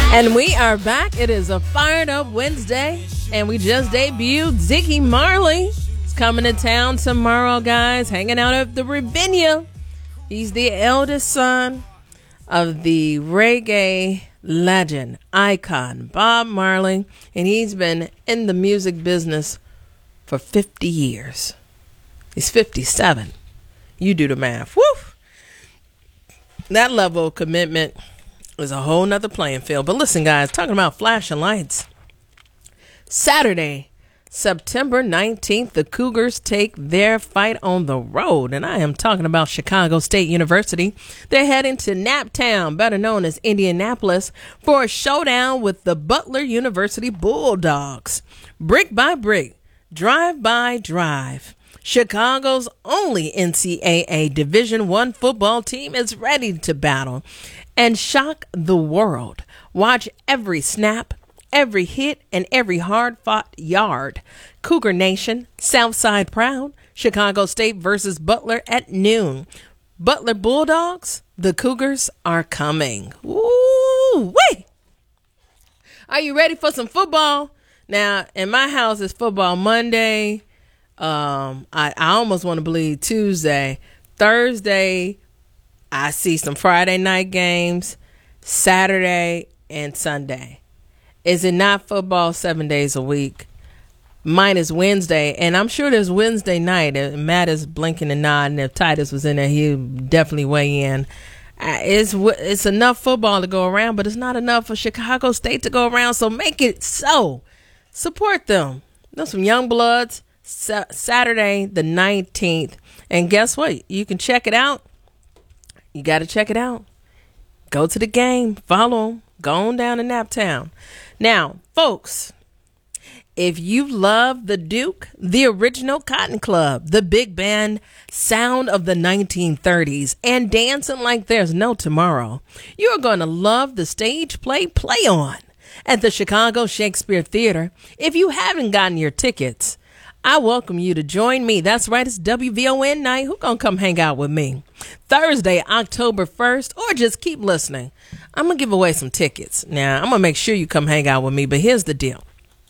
And we are back. It is a fired up Wednesday, and we just debuted Ziggy Marley. He's coming to town tomorrow, guys, hanging out at the Ravinia. He's the eldest son of the reggae legend, icon, Bob Marley, and he's been in the music business for 50 years. He's 57. You do the math. Woo! That level of commitment is a whole nother playing field. But listen, guys, talking about flashing lights. Saturday, September 19th, the Cougars take their fight on the road. And I am talking about Chicago State University. They're heading to Naptown, better known as Indianapolis, for a showdown with the Butler University Bulldogs. Brick by brick, drive by drive, Chicago's only NCAA Division I football team is ready to battle and shock the world. Watch every snap, every hit, and every hard-fought yard. Cougar Nation, Southside proud. Chicago State versus Butler at noon. Butler Bulldogs, the Cougars are coming. Woo-wee! Are you ready for some football? Now, in my house, it's football Monday. I almost want to believe Tuesday. Thursday, I see some Friday night games, Saturday and Sunday. Is it not football 7 days a week? Mine is Wednesday, and I'm sure there's Wednesday night. Matt is blinking and nodding. If Titus was in there, he'd definitely weigh in. It's enough football to go around, but it's not enough for Chicago State to go around, so make it so. Support them. There's some young bloods. Saturday the 19th. And guess what? You can check it out. You got to check it out. Go to the game. Follow them. Go on down to Naptown. Now, folks, if you love the Duke, the original Cotton Club, the big band sound of the 1930s, and dancing like there's no tomorrow, you're going to love the stage play Play On at the Chicago Shakespeare Theater. If you haven't gotten your tickets, I welcome you to join me. That's right, it's WVON night. Who's going to come hang out with me? Thursday, October 1st, or just keep listening. I'm going to give away some tickets. Now, I'm going to make sure you come hang out with me, but here's the deal.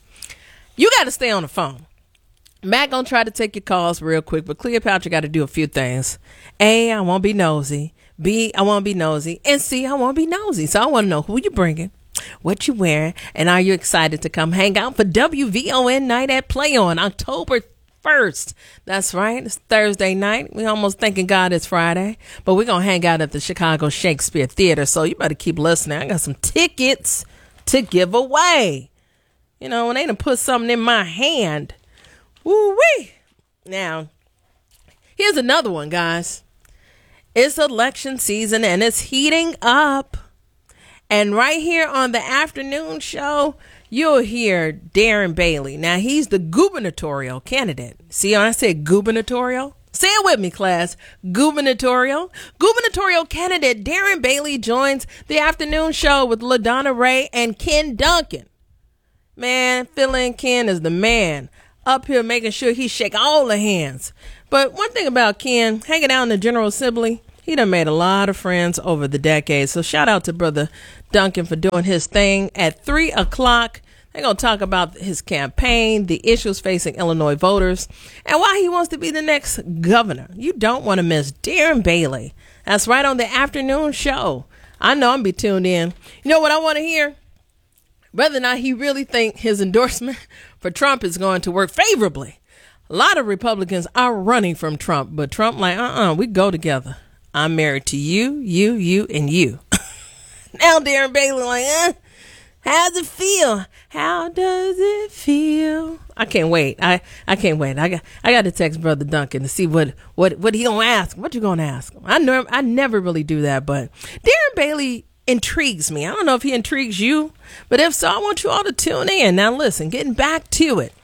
You got to stay on the phone. Matt going to try to take your calls real quick, but Cleopatra got to do a few things. A, I won't be nosy. B, I won't be nosy. And C, I won't be nosy. So I want to know who you bringing, what you wearing, and are you excited to come hang out for WVON night at Play On October 1st? That's right. It's Thursday night. We almost thanking God it's Friday, but we're going to hang out at the Chicago Shakespeare Theater. So you better keep listening. I got some tickets to give away. You know, when they done put something in my hand. Woo-wee. Now, here's another one, guys. It's election season and it's heating up. And right here on the afternoon show, you'll hear Darren Bailey. Now, he's the gubernatorial candidate. See how I said gubernatorial? Say it with me, class. Gubernatorial. Gubernatorial candidate Darren Bailey joins the afternoon show with LaDonna Ray and Ken Duncan. Man, Phil and Ken is the man up here making sure he shake all the hands. But one thing about Ken, hanging out in the General Assembly, he done made a lot of friends over the decades. So shout out to Brother Duncan for doing his thing. At 3 o'clock, they're going to talk about his campaign, the issues facing Illinois voters, and why he wants to be the next governor. You don't want to miss Darren Bailey. That's right on the afternoon show. I know I'm be tuned in. You know what I want to hear? Whether or not he really think his endorsement for Trump is going to work favorably. A lot of Republicans are running from Trump, but Trump like, we go together. I'm married to you, you, and you. Now Darren Bailey like, how's it feel? How does it feel? I can't wait. I can't wait. I got to text Brother Duncan to see what he gonna ask. What you gonna ask him? I never really do that, but Darren Bailey intrigues me. I don't know if he intrigues you, but if so, I want you all to tune in. Now listen, getting back to it.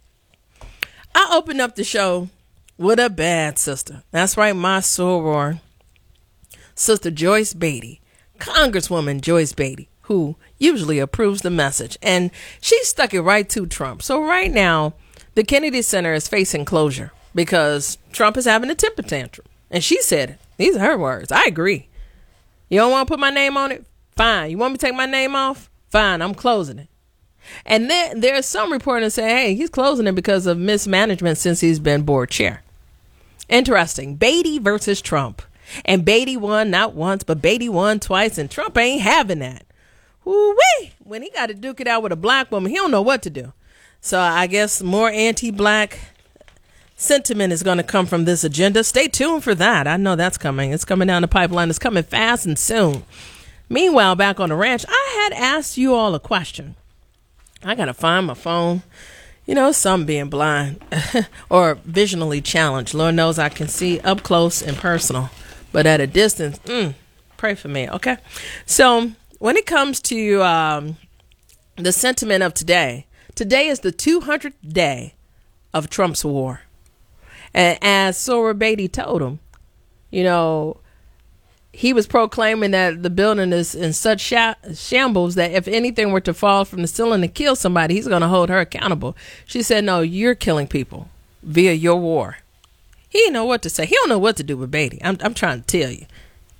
I opened up the show with a bad sister. That's right, my soror, Sister Joyce Beatty, Congresswoman Joyce Beatty, who usually approves the message. And she stuck it right to Trump. So right now, the Kennedy Center is facing closure because Trump is having a temper tantrum. And she said it. These are her words. I agree. You don't want to put my name on it? Fine. You want me to take my name off? Fine, I'm closing it. And then there's some reporting saying, hey, he's closing it because of mismanagement since he's been board chair. Interesting. Beatty versus Trump. And Beatty won not once, but Beatty won twice, and Trump ain't having that. Woo-wee! When he got to duke it out with a black woman, he don't know what to do. So I guess more anti-black sentiment is going to come from this agenda. Stay tuned for that. I know that's coming. It's coming down the pipeline. It's coming fast and soon. Meanwhile, back on the ranch, I had asked you all a question. I got to find my phone. You know, some being blind or visually challenged. Lord knows I can see up close and personal, but at a distance, pray for me, okay? So when it comes to the sentiment of today is the 200th day of Trump's war. And as Sora Beatty told him, you know, he was proclaiming that the building is in such shambles that if anything were to fall from the ceiling and kill somebody, he's going to hold her accountable. She said, no, you're killing people via your war. He didn't know what to say. He don't know what to do with Beatty. I'm trying to tell you.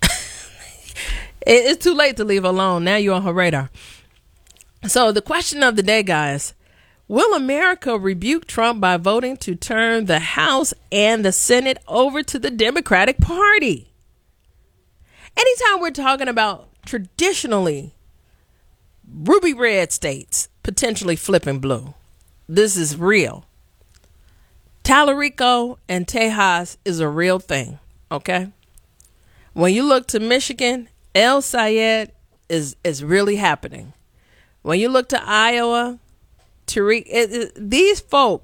It's too late to leave her alone. Now you're on her radar. So the question of the day, guys, will America rebuke Trump by voting to turn the House and the Senate over to the Democratic Party? Anytime we're talking about traditionally ruby red states potentially flipping blue, this is real. Tallarico and Tejas is a real thing, okay? When you look to Michigan, El Sayed is really happening. When you look to Iowa, Tariq, these folk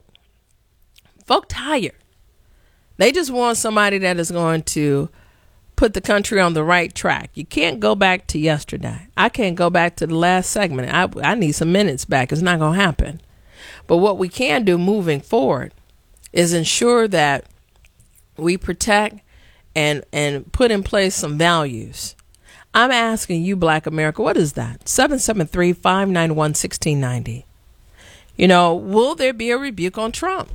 tired. They just want somebody that is going to put the country on the right track. You can't go back to yesterday. I can't go back to the last segment. I need some minutes back. It's not going to happen. But what we can do moving forward is ensure that we protect and put in place some values. I'm asking you, Black America, what is that? 773-591-1690. You know, will there be a rebuke on Trump?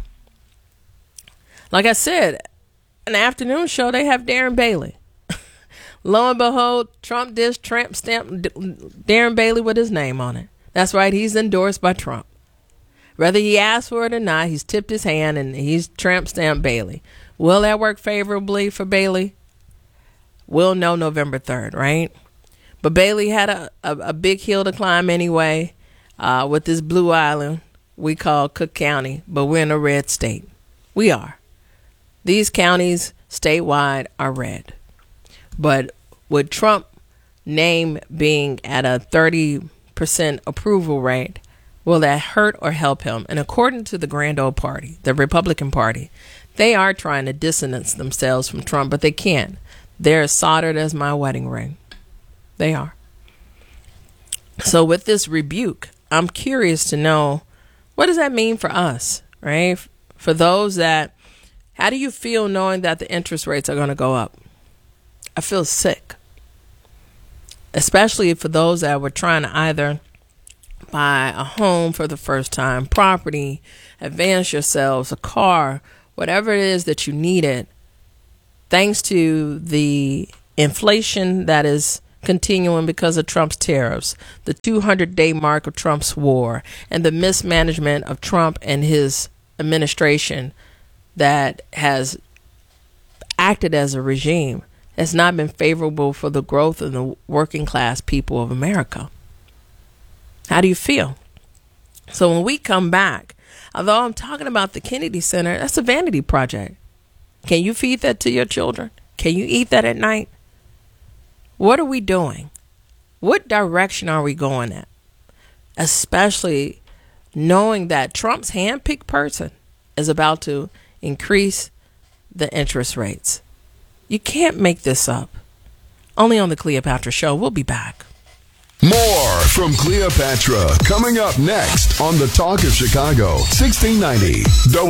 Like I said, an afternoon show, they have Darren Bailey. Lo and behold, Trump dissed tramp stamp Darren Bailey with his name on it. That's right, he's endorsed by Trump. Whether he asked for it or not, he's tipped his hand and he's tramp stamped Bailey. Will that work favorably for Bailey? We'll know November 3rd, right? But Bailey had a big hill to climb anyway with this blue island we call Cook County, but we're in a red state. We are. These counties statewide are red. But with Trump name being at a 30% approval rate, will that hurt or help him? And according to the Grand Old Party, the Republican Party, they are trying to distance themselves from Trump, but they can't. They're as soldered as my wedding ring. They are. So with this rebuke, I'm curious to know, what does that mean for us, right? For those that, how do you feel knowing that the interest rates are going to go up? I feel sick, especially for those that were trying to either buy a home for the first time, property, advance yourselves, a car, whatever it is that you needed, thanks to the inflation that is continuing because of Trump's tariffs, the 200-day mark of Trump's war, and the mismanagement of Trump and his administration that has acted as a regime has not been favorable for the growth of the working class people of America. How do you feel? So when we come back, although I'm talking about the Kennedy Center, that's a vanity project. Can you feed that to your children? Can you eat that at night? What are we doing? What direction are we going at? Especially knowing that Trump's handpicked person is about to increase the interest rates. You can't make this up. Only on the Cleopatra Show. We'll be back. More from Cleopatra coming up next on the Talk of Chicago, 1690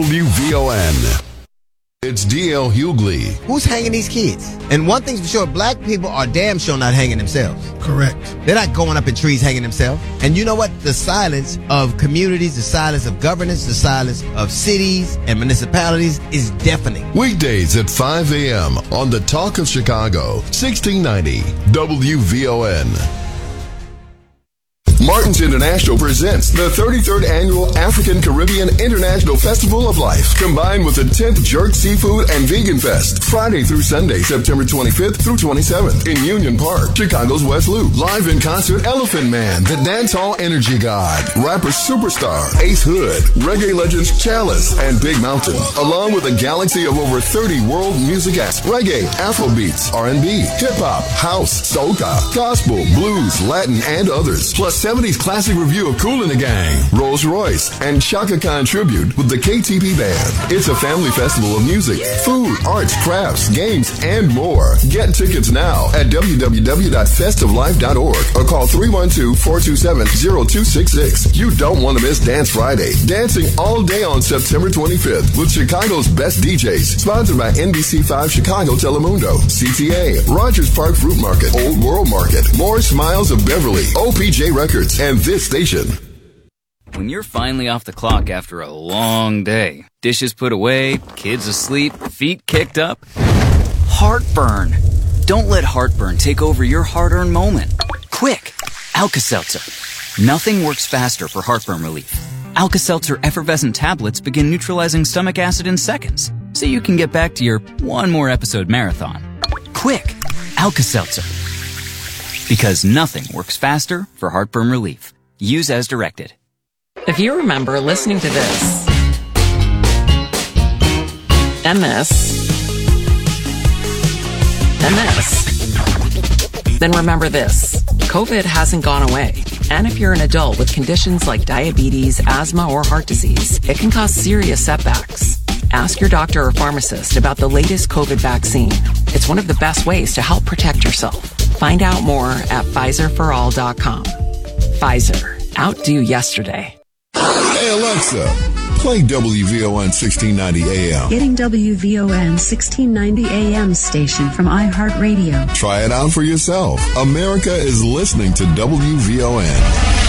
WVON. It's D.L. Hughley. Who's hanging these kids? And one thing's for sure, black people are damn sure not hanging themselves. Correct. They're not going up in trees hanging themselves. And you know what? The silence of communities, the silence of governance, the silence of cities and municipalities is deafening. Weekdays at 5 a.m. on the Talk of Chicago, 1690 WVON. Martin's International presents the 33rd Annual African Caribbean International Festival of Life, combined with the 10th Jerk Seafood and Vegan Fest, Friday through Sunday, September 25th through 27th in Union Park, Chicago's West Loop. Live in concert, Elephant Man, the dancehall energy god, rapper superstar Ace Hood, reggae legends Chalice and Big Mountain, along with a galaxy of over 30 world music acts, reggae, Afrobeats, R&B, hip-hop, house, soca, gospel, blues, Latin, and others, plus 70s classic review of Kool and the Gang, Rolls Royce, and Chaka Khan tribute with the KTP Band. It's a family festival of music, food, arts, crafts, games, and more. Get tickets now at www.festoflife.org or call 312-427-0266. You don't want to miss Dance Friday. Dancing all day on September 25th with Chicago's best DJs. Sponsored by NBC5 Chicago Telemundo, CTA, Rogers Park Fruit Market, Old World Market, More Smiles of Beverly, OPJ Records, and this station. When you're finally off the clock after a long day, dishes put away, kids asleep, feet kicked up, heartburn. Don't let heartburn take over your hard-earned moment. Quick, Alka-Seltzer. Nothing works faster for heartburn relief. Alka-Seltzer effervescent tablets begin neutralizing stomach acid in seconds, so you can get back to your one more episode marathon. Quick, Alka-Seltzer. Because nothing works faster for heartburn relief. Use as directed. If you remember listening to this, and this, then remember this. COVID hasn't gone away. And if you're an adult with conditions like diabetes, asthma, or heart disease, it can cause serious setbacks. Ask your doctor or pharmacist about the latest COVID vaccine. It's one of the best ways to help protect yourself. Find out more at PfizerForAll.com. Pfizer. Outdo yesterday. Hey Alexa, play WVON 1690 AM. Getting WVON 1690 AM station from iHeartRadio. Try it out for yourself. America is listening to WVON.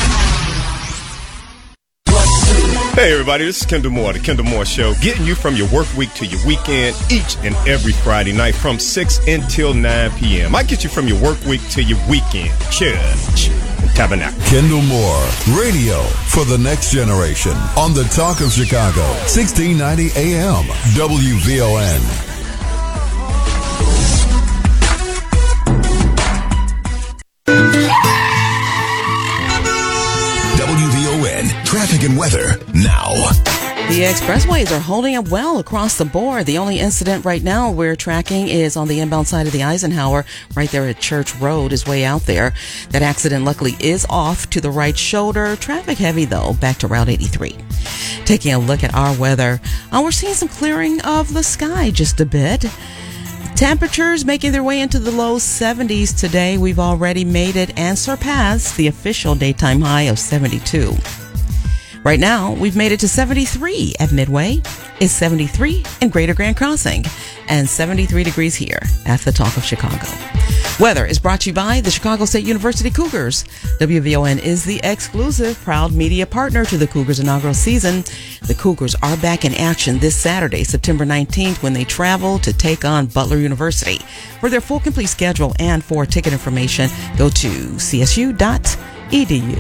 Hey everybody, this is Kendall Moore, the Kendall Moore Show, getting you from your work week to your weekend each and every Friday night from 6 until 9 p.m. I get you from your work week to your weekend. Church and Tabernacle. Kendall Moore, radio for the next generation on the Talk of Chicago, 1690 AM, WVON. Traffic and weather now. The expressways are holding up well across the board. The only incident right now we're tracking is on the inbound side of the Eisenhower, right there at Church Road is way out there. That accident luckily is off to the right shoulder. Traffic heavy though, back to Route 83. Taking a look at our weather, we're seeing some clearing of the sky just a bit. Temperatures making their way into the low 70s today. We've already made it and surpassed the official daytime high of 72. Right now, we've made it to 73 at Midway. It's 73 in Greater Grand Crossing and 73 degrees here at the Talk of Chicago. Weather is brought to you by the Chicago State University Cougars. WVON is the exclusive proud media partner to the Cougars inaugural season. The Cougars are back in action this Saturday, September 19th, when they travel to take on Butler University. For their full complete schedule and for ticket information, go to csu.edu.